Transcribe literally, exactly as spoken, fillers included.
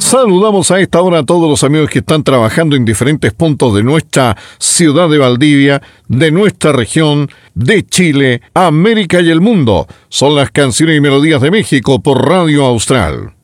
Saludamos a esta hora a todos los amigos que están trabajando en diferentes puntos de nuestra ciudad de Valdivia, de nuestra región, de Chile, América y el mundo. Son las canciones y melodías de México por Radio Austral.